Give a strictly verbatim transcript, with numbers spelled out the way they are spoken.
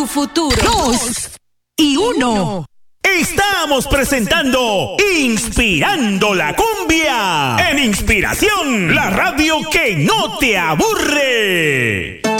Tu futuro. Dos y uno. Estamos presentando Inspirando la Cumbia. En Inspiración, la radio que no te aburre.